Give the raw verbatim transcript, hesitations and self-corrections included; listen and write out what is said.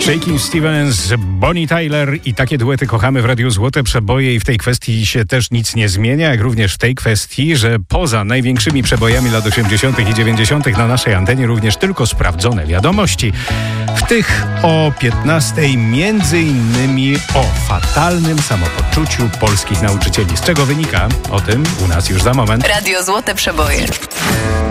Shakin' Stevens, Bonnie Tyler i takie duety kochamy w Radiu Złote Przeboje i w tej kwestii się też nic nie zmienia, jak również w tej kwestii, że poza największymi przebojami lat osiemdziesiątych i dziewięćdziesiątych na naszej antenie również tylko sprawdzone wiadomości. W tych o piętnastej między innymi o fatalnym samopoczuciu polskich nauczycieli. Z czego wynika? O tym u nas już za moment. Radio Złote Przeboje.